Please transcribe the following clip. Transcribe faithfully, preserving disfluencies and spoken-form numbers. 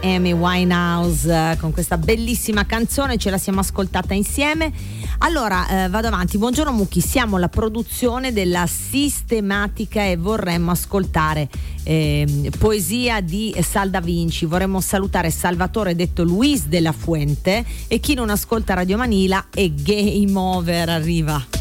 Amy Winehouse con questa bellissima canzone, ce la siamo ascoltata insieme. Allora eh, vado avanti. Buongiorno Mucchi, siamo la produzione della Sistematica e vorremmo ascoltare eh, poesia di Sal da Vinci. Vorremmo salutare Salvatore detto Luis della Fuente e chi non ascolta Radio Manila e Game Over arriva.